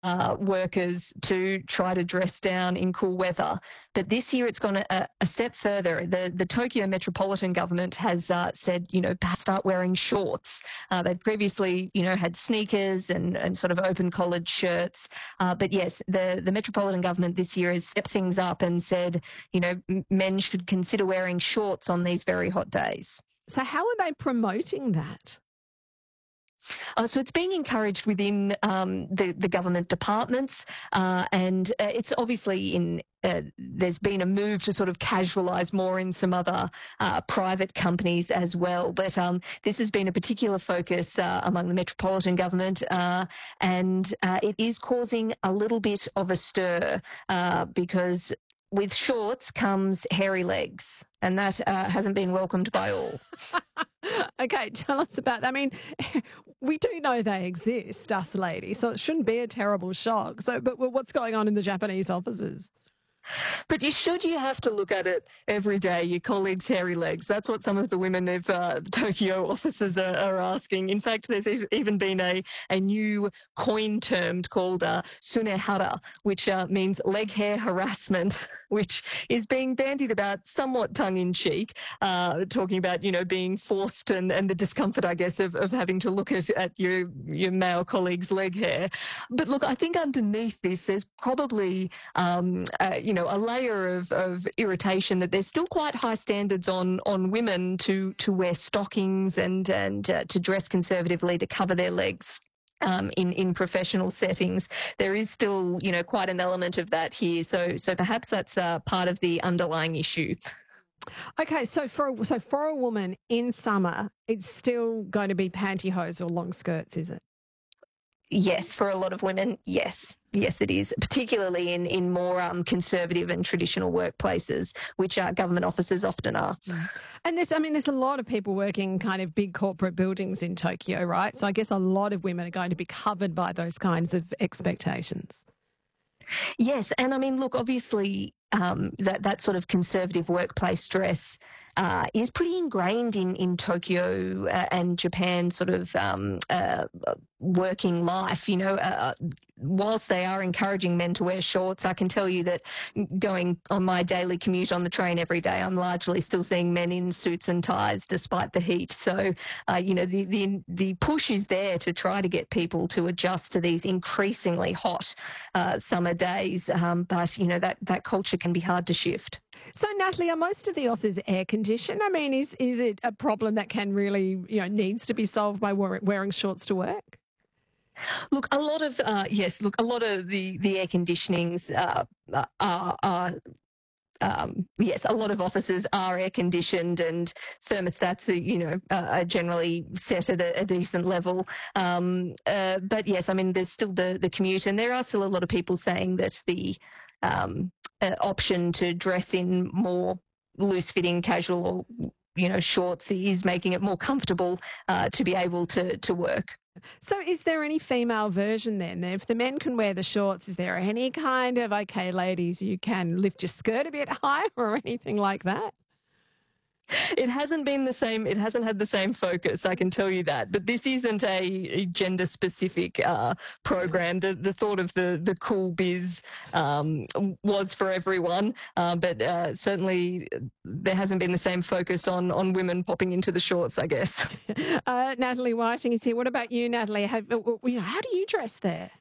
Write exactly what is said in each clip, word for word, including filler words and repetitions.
uh, workers to try to dress down in cool weather. But this year it's gone a, a step further. The the Tokyo Metropolitan Government has uh, said, you know, start wearing shorts. Uh, they'd previously, you know, had sneakers and, and sort of open collared shirts. Uh, but yes, the, the Metropolitan Government this year has stepped things up and said, you know, men should consider wearing shorts on these very hot days. So how are they promoting that? Uh, so it's being encouraged within um, the, the government departments, uh, and uh, it's obviously in uh, there's been a move to sort of casualise more in some other uh, private companies as well. But um, this has been a particular focus uh, among the Metropolitan Government, uh, and uh, it is causing a little bit of a stir uh, because with shorts comes hairy legs, and that uh, hasn't been welcomed by all. Okay, tell us about that. I mean, we do know they exist, us ladies, so it shouldn't be a terrible shock. So, but what's going on in the Japanese offices? But you should you have to look at it every day, your colleagues' hairy legs. That's what some of the women of uh, the Tokyo offices are, are asking. In fact, there's even been a, a new coin term called uh, sunehara, which uh, means leg hair harassment, which is being bandied about somewhat tongue-in-cheek, uh, talking about, you know, being forced and, and the discomfort, I guess, of, of having to look at, at your, your male colleague's leg hair. But look, I think underneath this, there's probably, um, uh, you know, a layer of, of irritation that there's still quite high standards on on women to to wear stockings and and uh, to dress conservatively to cover their legs. Um, in, in professional settings, there is still, you know, quite an element of that here. So, so perhaps that's uh, part of the underlying issue. Okay, so for a, so for a woman in summer, it's still going to be pantyhose or long skirts, is it? Yes, for a lot of women, yes. Yes, it is, particularly in, in more um, conservative and traditional workplaces, which uh, government offices often are. And there's, I mean, there's a lot of people working in kind of big corporate buildings in Tokyo, right? So I guess a lot of women are going to be covered by those kinds of expectations. Yes, and I mean, look, obviously um, that, that sort of conservative workplace dress uh, is pretty ingrained in, in Tokyo uh, and Japan sort of um, uh, working life. You know, uh, whilst they are encouraging men to wear shorts, I can tell you that going on my daily commute on the train every day, I'm largely still seeing men in suits and ties despite the heat. So, uh, you know, the, the, the push is there to try to get people to adjust to these increasingly hot uh, summer days. Um, but, you know, that, that culture can be hard to shift. So, Natalie, are most of the offices air conditioned? I mean, is is it a problem that can really, you know, needs to be solved by wearing shorts to work? Look, a lot of uh, yes. Look, a lot of the the air conditionings uh, are. are Um, yes, a lot of offices are air conditioned and thermostats are, you know, uh, are generally set at a, a decent level. Um, uh, but yes, I mean, there's still the, the commute, and there are still a lot of people saying that the um, uh, option to dress in more loose fitting casual or, you know, shorts is making it more comfortable uh, to be able to, to work. So is there any female version then? If the men can wear the shorts, is there any kind of, okay, ladies, you can lift your skirt a bit higher or anything like that? It hasn't been the same. It hasn't had the same focus, I can tell you that. But this isn't a, a gender-specific uh, program. The the thought of the the cool biz um, was for everyone, uh, but uh, certainly there hasn't been the same focus on on women popping into the shorts, I guess. Uh, Natalie Whiting is here. What about you, Natalie? Have, you know, how do you dress there?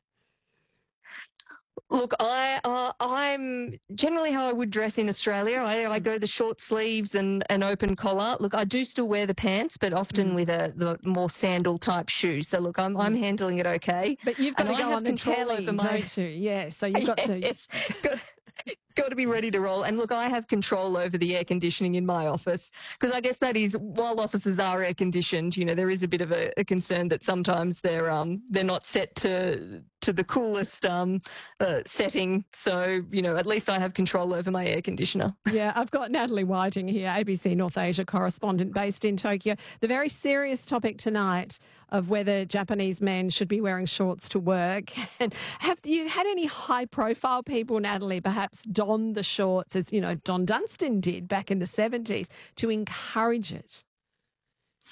Look, I, uh, I'm generally how I would dress in Australia. I, I go the short sleeves and an open collar. Look, I do still wear the pants, but often mm. with a the more sandal type shoe. So look, I'm mm. I'm handling it okay. But you've got and to go on the telly, over my... don't you? Yeah, so you've got to. It's got, got to be ready to roll. And look, I have control over the air conditioning in my office because I guess that is, while offices are air conditioned, you know, there is a bit of a, a concern that sometimes they're um they're not set to to the coolest um uh, setting. So, you know, at least I have control over my air conditioner. Yeah, I've got Natalie Whiting here, A B C North Asia correspondent based in Tokyo. The very serious topic tonight of whether Japanese men should be wearing shorts to work. And have you had any high-profile people, Natalie, perhaps don the shorts, as, you know, Don Dunstan did back in the seventies, to encourage it?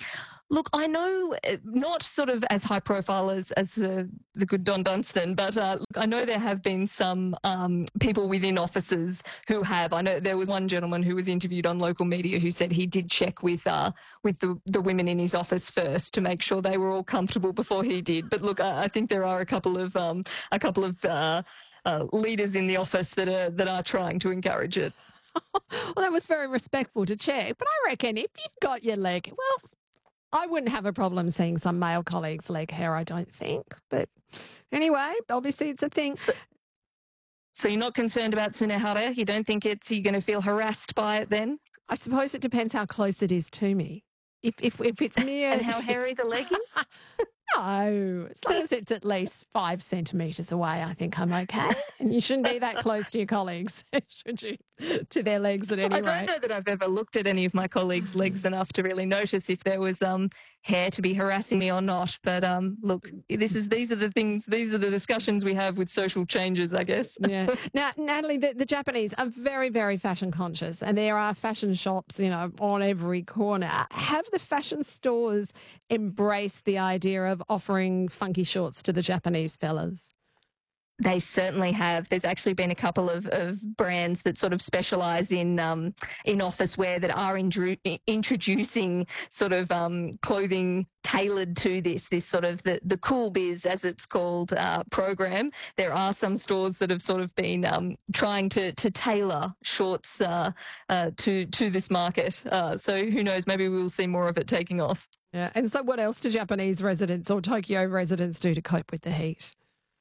Look, I know uh, not sort of as high profile as, as the, the good Don Dunstan, but uh, look, I know there have been some um, people within offices who have. I know there was one gentleman who was interviewed on local media who said he did check with uh, with the, the women in his office first to make sure they were all comfortable before he did. But look, I, I think there are a couple of um, a couple of uh, uh, leaders in the office that are that are trying to encourage it. Well, that was very respectful to check. But I reckon if you've got your leg, well, I wouldn't have a problem seeing some male colleagues' leg hair, I don't think. But anyway, obviously it's a thing. So, so you're not concerned about Sunehara? You don't think it's you're going to feel harassed by it then? I suppose it depends how close it is to me. If if, if it's near... And how hairy the leg is? No, as long as it's at least five centimetres away, I think I'm okay. And you shouldn't be that close to your colleagues, should you? To their legs at any rate. I don't know that I've ever looked at any of my colleagues' legs enough to really notice if there was um, hair to be harassing me or not. But um, look, this is these are the things, these are the discussions we have with social changes, I guess. Yeah. Now, Natalie, the, the Japanese are very, very fashion conscious, and there are fashion shops, you know, on every corner. Have the fashion stores embraced the idea of offering funky shorts to the Japanese fellas? They certainly have. There's actually been a couple of, of brands that sort of specialise in um, in office wear that are indru- introducing sort of um, clothing tailored to this, this sort of the, the Cool Biz, as it's called, uh, program. There are some stores that have sort of been um, trying to to tailor shorts uh, uh, to to this market. Uh, so who knows? Maybe we will see more of it taking off. Yeah. And so, what else do Japanese residents or Tokyo residents do to cope with the heat?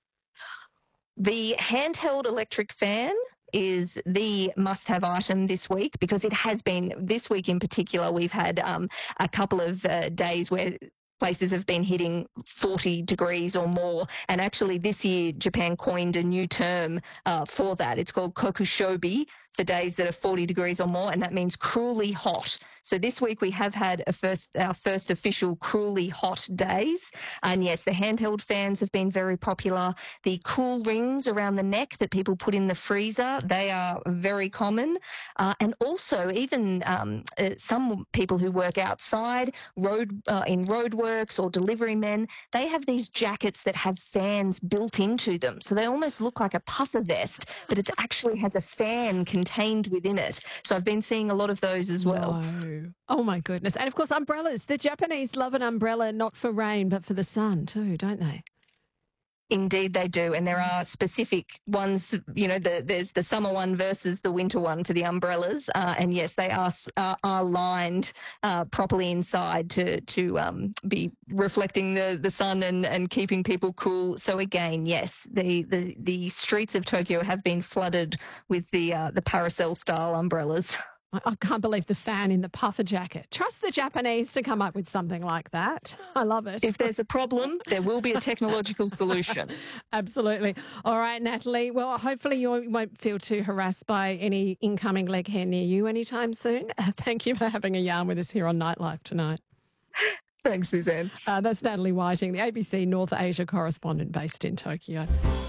The handheld electric fan is the must-have item this week because it has been, this week in particular, we've had um, a couple of uh, days where places have been hitting forty degrees or more. And actually this year, Japan coined a new term uh, for that. It's called kokushobi, for days that are forty degrees or more, and that means cruelly hot. So this week we have had a first, our first official cruelly hot days. And yes, the handheld fans have been very popular. The cool rings around the neck that people put in the freezer, they are very common. Uh, and also even um, uh, some people who work outside, road uh, in roadworks or delivery men, they have these jackets that have fans built into them. So they almost look like a puffer vest, but it actually has a fan contained within it. So I've been seeing a lot of those as well. No. Oh, my goodness. And, of course, umbrellas. The Japanese love an umbrella not for rain but for the sun too, don't they? Indeed they do. And there are specific ones, you know, the, there's the summer one versus the winter one for the umbrellas. Uh, and, yes, they are uh, are lined uh, properly inside to to um, be reflecting the, the sun and, and keeping people cool. So, again, yes, the, the, the streets of Tokyo have been flooded with the, uh, the parasol-style umbrellas. I can't believe the fan in the puffer jacket. Trust the Japanese to come up with something like that. I love it. If there's a problem, there will be a technological solution. Absolutely. All right, Natalie. Well, hopefully you won't feel too harassed by any incoming leg hair near you anytime soon. Uh, thank you for having a yarn with us here on Nightlife tonight. Thanks, Suzanne. Uh, that's Natalie Whiting, the A B C North Asia correspondent based in Tokyo.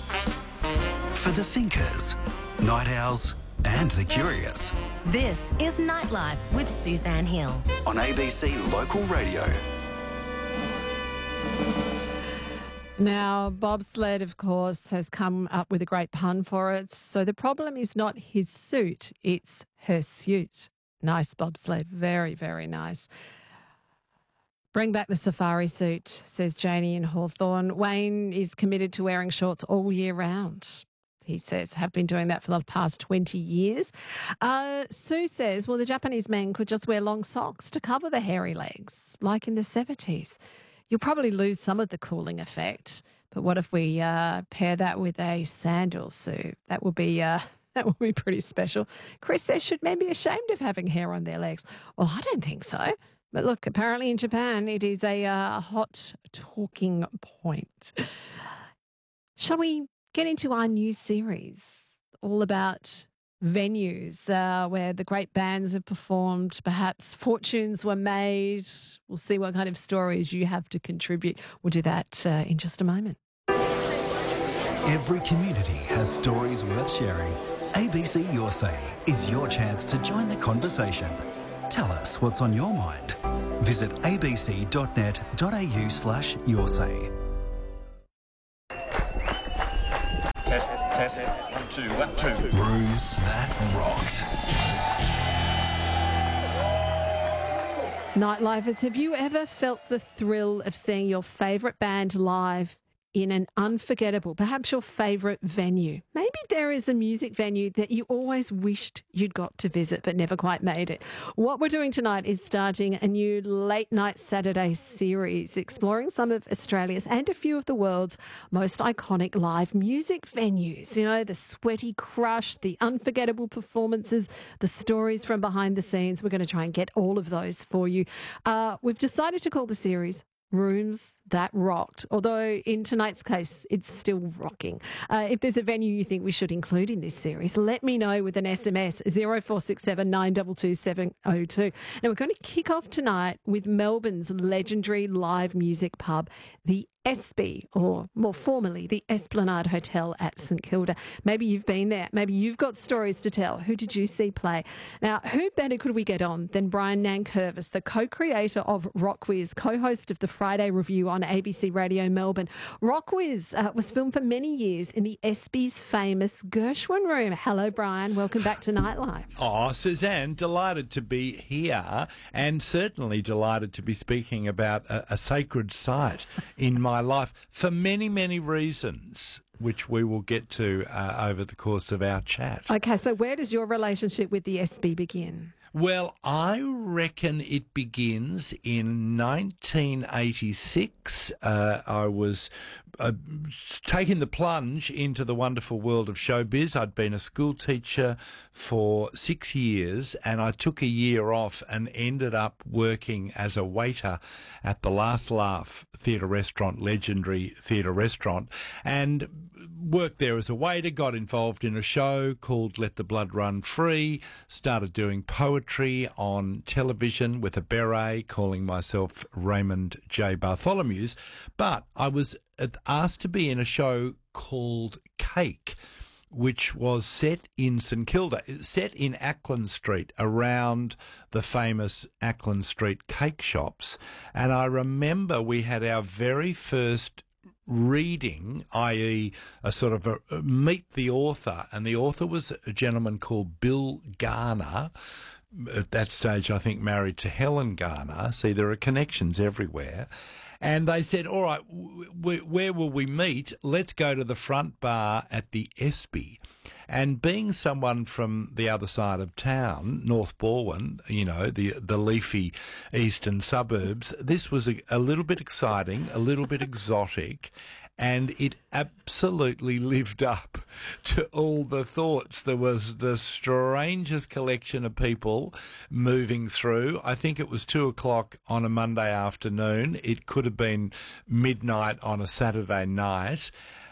For the thinkers, night owls, and the curious. This is Nightlife with Suzanne Hill on A B C Local Radio. Now, bobsled, of course, has come up with a great pun for it. So the problem is not his suit, it's her suit. Nice bobsled. Very, very nice. Bring back the safari suit, says Janie in Hawthorne. Wayne is committed to wearing shorts all year round. He says, have been doing that for the past twenty years. Uh, Sue says, well, the Japanese men could just wear long socks to cover the hairy legs, like in the seventies. You'll probably lose some of the cooling effect, but what if we uh, pair that with a sandal, Sue? That would be uh, that would be pretty special. Chris says, should men be ashamed of having hair on their legs? Well, I don't think so. But look, apparently in Japan, it is a uh, hot talking point. Shall we get into our new series all about venues uh, where the great bands have performed, perhaps fortunes were made? We'll see what kind of stories you have to contribute. We'll do that uh, in just a moment. Every community has stories worth sharing. A B C Your Say is your chance to join the conversation. Tell us what's on your mind. Visit abc.net.au slash your say. Test, test, one, two, one, two. Rooms that rocked. Nightlifers, have you ever felt the thrill of seeing your favourite band live in an unforgettable, perhaps your favourite venue? Maybe there is a music venue that you always wished you'd got to visit but never quite made it. What we're doing tonight is starting a new late night Saturday series exploring some of Australia's and a few of the world's most iconic live music venues. You know, the sweaty crush, the unforgettable performances, the stories from behind the scenes. We're going to try and get all of those for you. Uh, we've decided to call the series Rooms That Rocked, although in tonight's case, it's still rocking. Uh, if there's a venue you think we should include in this series, let me know with an S M S, zero four six seven nine two two seven zero two. Now, we're going to kick off tonight with Melbourne's legendary live music pub, the Espy, or more formally, the Esplanade Hotel at St Kilda. Maybe you've been there. Maybe you've got stories to tell. Who did you see play? Now, who better could we get on than Brian Nankervis, the co-creator of Rockwiz, co-host of the Friday Review on A B C Radio Melbourne. Rockwiz uh, was filmed for many years in the Espy's famous Gershwin Room. Hello, Brian. Welcome back to Nightlife. Oh, Suzanne, delighted to be here and certainly delighted to be speaking about a, a sacred site in my life for many, many reasons, which we will get to uh, over the course of our chat. Okay, so where does your relationship with the Espy begin? Well, I reckon it begins in nineteen eighty-six. Uh, I was uh, taking the plunge into the wonderful world of showbiz. I'd been a school teacher for six years and I took a year off and ended up working as a waiter at the Last Laugh theatre restaurant, legendary theatre restaurant, and worked there as a waiter, got involved in a show called Let the Blood Run Free, started doing poetry on television with a beret, calling myself Raymond J. Bartholomew's, but I was asked to be in a show called Cake, which was set in St Kilda, set in Ackland Street, around the famous Ackland Street cake shops. And I remember we had our very first reading, that is a sort of a, a meet the author, and the author was a gentleman called Bill Garner, at that stage I think married to Helen Garner. See, there are connections everywhere. And they said, all right, w- where will we meet? Let's go to the front bar at the Espy. And being someone from the other side of town, North Balwyn, you know, the the leafy eastern suburbs, this was a, a little bit exciting, a little bit exotic, and it absolutely lived up to all the thoughts. There was the strangest collection of people moving through. I think it was two o'clock on a Monday afternoon. It could have been midnight on a Saturday night.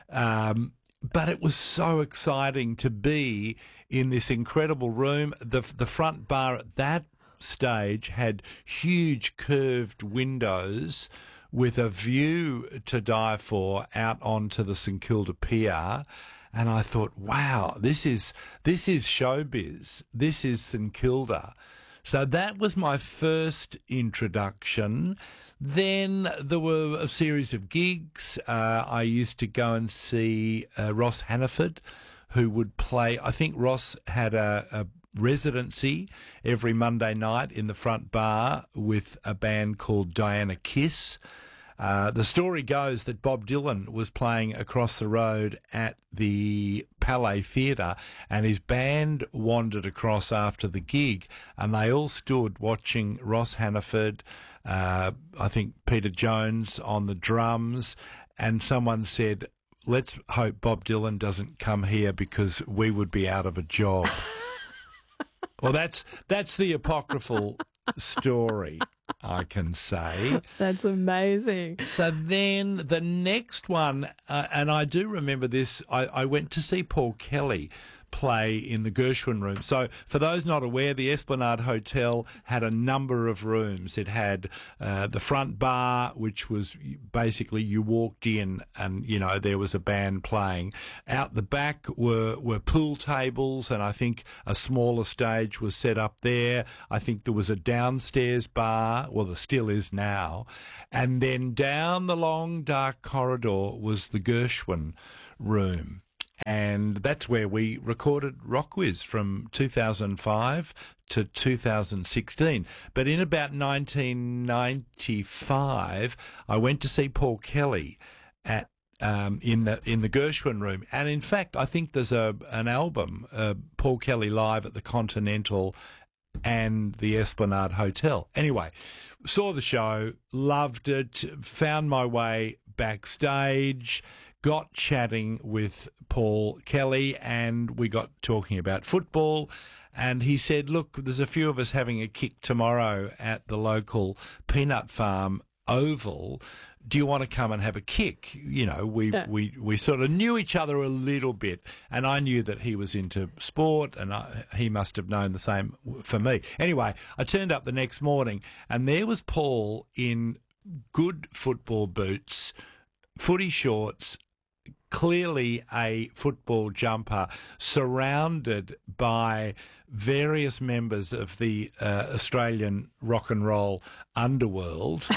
Um, But it was so exciting to be in this incredible room. The the front bar at that stage had huge curved windows with a view to die for out onto the St Kilda Pier. And I thought, wow, this is this is showbiz. This is St Kilda. So that was my first introduction. Then there were a series of gigs. Uh, I used to go and see uh, Ross Hannaford, who would play. I think Ross had a, a residency every Monday night in the front bar with a band called Diana Kiss. Uh, the story goes that Bob Dylan was playing across the road at the Palais Theatre and his band wandered across after the gig and they all stood watching Ross Hannaford, uh, I think Peter Jones on the drums, and someone said, let's hope Bob Dylan doesn't come here because we would be out of a job. Well, that's that's the apocryphal story, I can say. That's amazing. So then the next one, uh, and I do remember this, I, I went to see Paul Kelly play in the Gershwin Room. So for those not aware, the Esplanade Hotel had a number of rooms. It had uh, the front bar, which was basically you walked in and, you know, there was a band playing. Out the back were, were pool tables, and I think a smaller stage was set up there. I think there was a downstairs bar, well, there still is now. And then down the long, dark corridor was the Gershwin Room. And that's where we recorded Rock Wiz from two thousand five to two thousand sixteen. But in about nineteen ninety-five, I went to see Paul Kelly at um, in the in the Gershwin Room. And in fact, I think there's a an album, uh, Paul Kelly Live at the Continental and the Esplanade Hotel. Anyway, saw the show, loved it, found my way backstage, got chatting with Paul Kelly, and we got talking about football. And he said, look, there's a few of us having a kick tomorrow at the local peanut farm oval. Do you want to come and have a kick? You know, we, yeah. we, we sort of knew each other a little bit, and I knew that he was into sport, and I, he must have known the same for me. Anyway, I turned up the next morning, and there was Paul in good football boots, footy shorts, clearly a football jumper, surrounded by various members of the uh, Australian rock and roll underworld.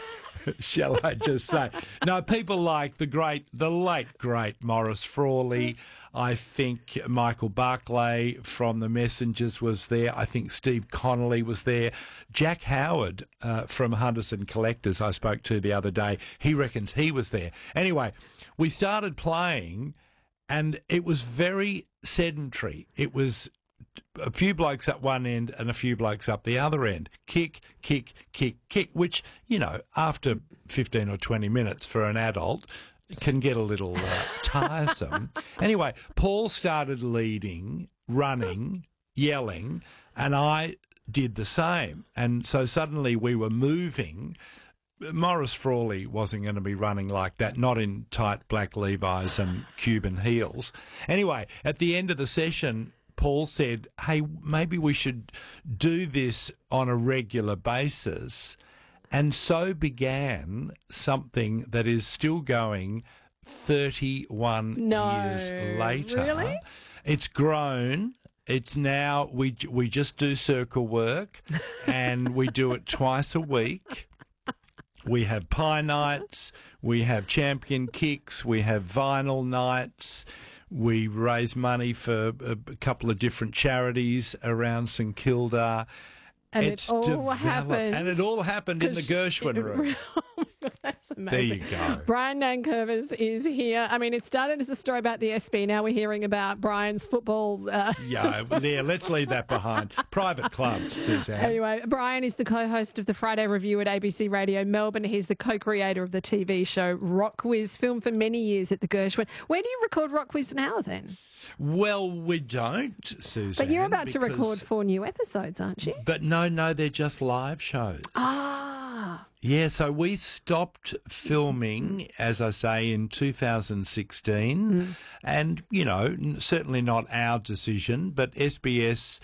Shall I just say? No, people like the great, the late, great Maurice Frawley. I think Michael Barclay from The Messengers was there. I think Steve Connolly was there. Jack Howard uh, from Hunters and Collectors I spoke to the other day. He reckons he was there. Anyway, we started playing, and it was very sedentary. It was a few blokes up one end and a few blokes up the other end. Kick, kick, kick, kick, which, you know, after fifteen or twenty minutes for an adult can get a little uh, tiresome. Anyway, Paul started leading, running, yelling, and I did the same. And so suddenly we were moving. Maurice Frawley wasn't going to be running like that, not in tight black Levi's and Cuban heels. Anyway, at the end of the session, Paul said, hey, maybe we should do this on a regular basis. And so began something that is still going thirty-one no, years later. Really? It's grown. It's now, we, we just do circle work, and we do it twice a week. We have pie nights, we have champion kicks, we have vinyl nights. We raise money for a couple of different charities around St Kilda. And it's it all developed, happened. and it all happened in the Gershwin Room. That's amazing. There you go. Brian Nankervis is here. I mean, it started as a story about the S B. Now we're hearing about Brian's football. Uh... Yeah, yeah, let's leave that behind. Private club, Suzanne. Anyway, Brian is the co-host of the Friday Review at A B C Radio Melbourne. He's the co-creator of the T V show Rock Wiz, filmed for many years at the Gershwin. Where do you record Rock Wiz now, then? Well, we don't, Suzanne. But you're about because... to record four new episodes, aren't you? But no, no, they're just live shows. Ah. Yeah, so we stopped filming, as I say, in two thousand sixteen. Mm. And, you know, certainly not our decision, but S B S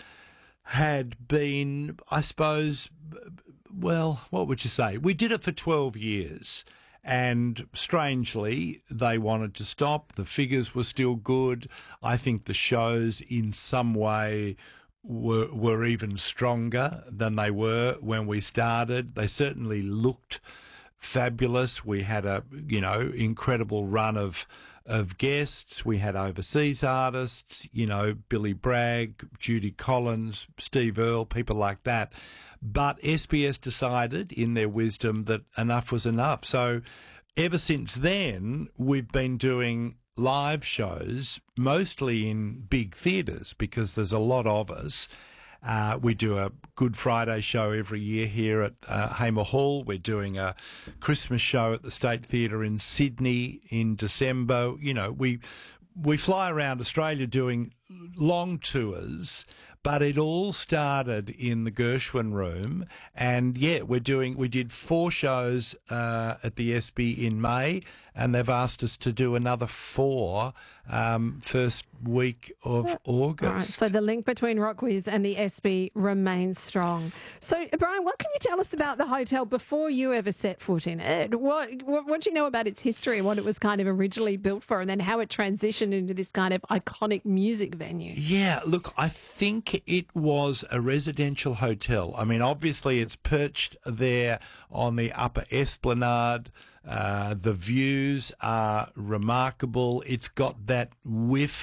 had been, I suppose, well, what would you say? We did it for twelve years. And strangely, they wanted to stop. The figures were still good. I think the shows in some way were were even stronger than they were when we started. They certainly looked fabulous. We had a, you know, incredible run of of guests. We had overseas artists, you know, Billy Bragg, Judy Collins, Steve Earle, people like that. But S B S decided in their wisdom that enough was enough. So ever since then, we've been doing live shows, mostly in big theatres, because there's a lot of us. Uh, we do a Good Friday show every year here at uh, Hamer Hall. We're doing a Christmas show at the State Theatre in Sydney in December. You know, we we fly around Australia doing long tours, but it all started in the Gershwin Room. And yeah, we're doing, we did four shows uh, at the S B in May, and they've asked us to do another four um, first week of August. All right, so the link between Rockwiz and the S B remains strong. So, Brian, what can you tell us about the hotel before you ever set foot in it? What, what, what do you know about its history and what it was kind of originally built for, and then how it transitioned into this kind of iconic music venue? Yeah, look, I think it was a residential hotel. I mean, obviously it's perched there on the upper esplanade. Uh, the views are remarkable. It's got that whiff